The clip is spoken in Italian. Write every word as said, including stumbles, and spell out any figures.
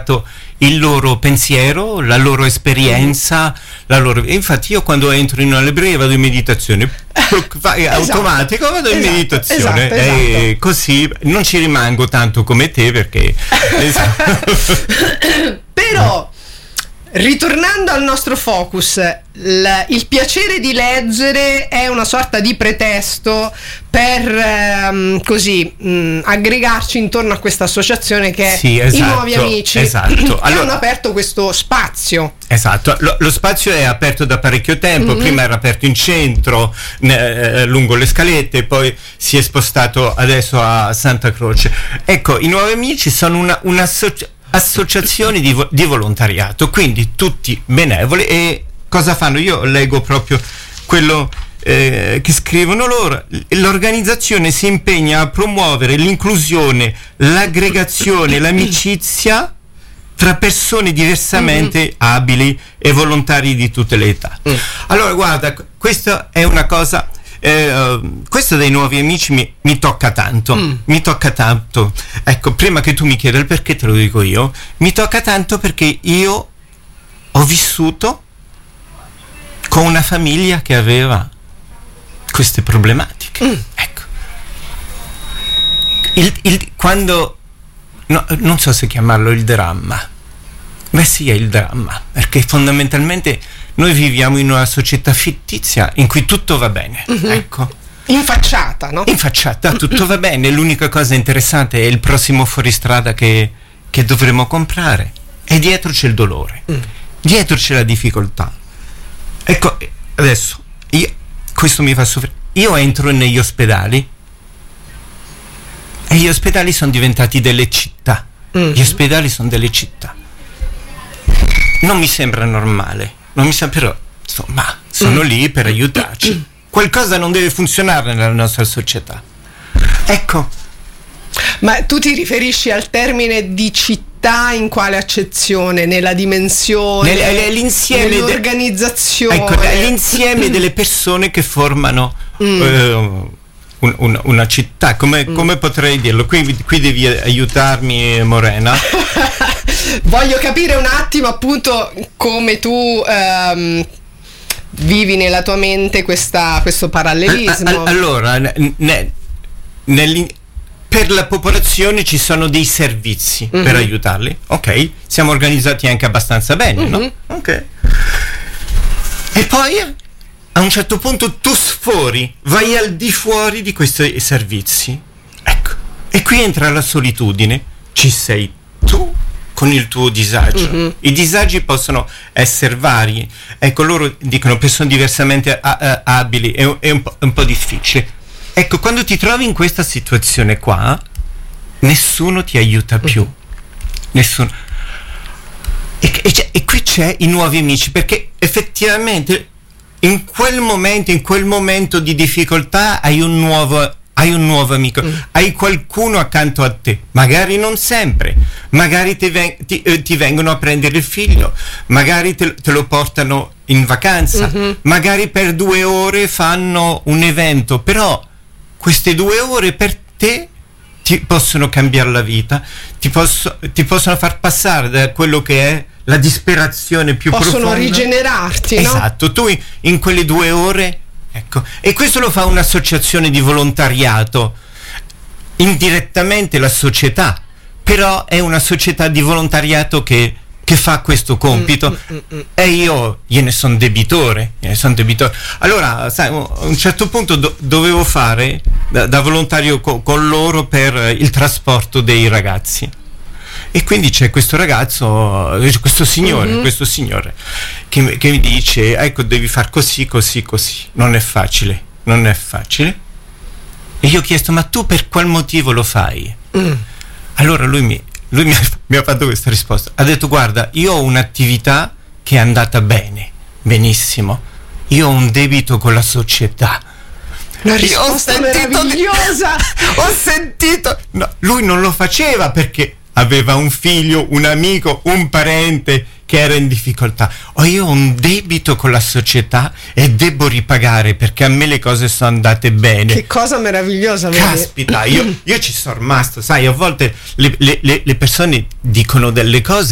portato il loro pensiero, la loro esperienza, mm. la loro... Infatti io quando entro in una libreria vado in meditazione, fai esatto. automatico, vado in esatto, meditazione, esatto, esatto. E così non ci rimango tanto come te perché... Però... Ritornando al nostro focus, l- il piacere di leggere è una sorta di pretesto per ehm, così mh, aggregarci intorno a questa associazione che sì, è esatto, i Nuovi Amici, esatto. che Allora, hanno aperto questo spazio. Esatto, lo, lo spazio è aperto da parecchio tempo, mm-hmm. prima era aperto in centro, eh, lungo le scalette, poi si è spostato adesso a Santa Croce. Ecco, i Nuovi Amici sono una, una associ- associazioni di, vo- di volontariato, quindi tutti benevoli. E cosa fanno? Io leggo proprio quello eh, che scrivono loro. L'organizzazione si impegna a promuovere l'inclusione, l'aggregazione, l'amicizia tra persone diversamente mm-hmm. abili e volontari di tutte le età. Mm. Allora guarda, questa è una cosa... Eh, questo dei Nuovi Amici mi, mi tocca tanto, mm. mi tocca tanto. Ecco, prima che tu mi chieda il perché, te lo dico io. Mi tocca tanto perché io ho vissuto con una famiglia che aveva queste problematiche. Mm. Ecco, il, il, quando no, non so se chiamarlo il dramma. Beh sì, è il dramma, perché fondamentalmente noi viviamo in una società fittizia in cui tutto va bene, mm-hmm. ecco. Infacciata, no? Infacciata, tutto va bene, l'unica cosa interessante è il prossimo fuoristrada che, che dovremo comprare. E dietro c'è il dolore, mm. dietro c'è la difficoltà. Ecco, adesso, io, questo mi fa soffrire. Io entro negli ospedali e gli ospedali sono diventati delle città. Mm-hmm. Gli ospedali sono delle città. Non mi sembra normale. Non mi sa, però insomma sono mm. lì per aiutarci. Qualcosa non deve funzionare nella nostra società. Ecco. Ma tu ti riferisci al termine di città in quale accezione? Nella dimensione? Nel, l'insieme nell'organizzazione? De, ecco, l'insieme delle persone che formano mm. eh, un, un, una città. Come, mm. come potrei dirlo? Qui, qui devi aiutarmi, Morena. Voglio capire un attimo appunto come tu ehm, vivi nella tua mente questa, questo parallelismo. Allora, ne, ne, per la popolazione ci sono dei servizi mm-hmm. per aiutarli, ok? Siamo organizzati anche abbastanza bene, mm-hmm. no? Ok. E poi a un certo punto tu sfori, vai al di fuori di questi servizi. Ecco. E qui entra la solitudine, ci sei tu con il tuo disagio. Mm-hmm. I disagi possono essere vari. Ecco, loro dicono persone diversamente a- a- abili, è, è un, po', un po' difficile. Ecco, quando ti trovi in questa situazione qua, nessuno ti aiuta più. Mm-hmm. Nessuno. E, e, e qui c'è i Nuovi Amici, perché effettivamente in quel momento, in quel momento di difficoltà hai un nuovo hai un nuovo amico, mm. hai qualcuno accanto a te, magari non sempre, magari ti, ven- ti, eh, ti vengono a prendere il figlio, magari te, te lo portano in vacanza, mm-hmm. magari per due ore fanno un evento, però queste due ore per te ti possono cambiare la vita, ti, posso, ti possono far passare da quello che è la disperazione più possono profonda. Possono rigenerarti, no? Esatto, tu in, in quelle due ore. Ecco, e questo lo fa un'associazione di volontariato, indirettamente la società, però è una società di volontariato che, che fa questo compito mm, mm, mm, mm. e io gliene sono debitore, gliene son debitore. Allora, sai, a un certo punto do, dovevo fare da, da volontario co, con loro per il trasporto dei ragazzi. E quindi c'è questo ragazzo, questo signore, mm-hmm. questo signore che, che mi dice, ecco, devi far così, così, così. Non è facile, non è facile. E io ho chiesto, ma tu per qual motivo lo fai? Mm. Allora lui, mi, lui mi, ha, mi ha fatto questa risposta. Ha detto, guarda, io ho un'attività che è andata bene, benissimo. Io ho un debito con la società. Una risposta meravigliosa! Ho sentito! No, lui non lo faceva perché aveva un figlio, un amico, un parente che era in difficoltà. O io ho un debito con la società e devo ripagare perché a me le cose sono andate bene. Che cosa meravigliosa! Caspita, io, io ci sono rimasto, sai, a volte le, le, le persone dicono delle cose